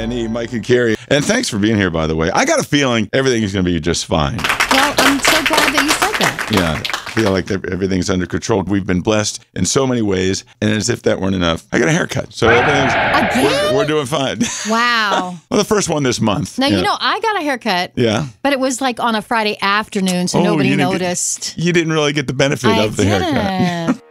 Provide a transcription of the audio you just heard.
A&E, Mike and Carrie. And thanks for being here, by the way. I got a feeling everything is going to be just fine. Well, I'm so glad that you said that. Yeah, I feel like everything's under control. We've been blessed in so many ways, and as if that weren't enough, I got a haircut. So we're doing fine. Wow. Well, the first one this month. Now, you know, I got a haircut. Yeah. But it was like on a Friday afternoon, so nobody noticed. You didn't really get the benefit of the haircut.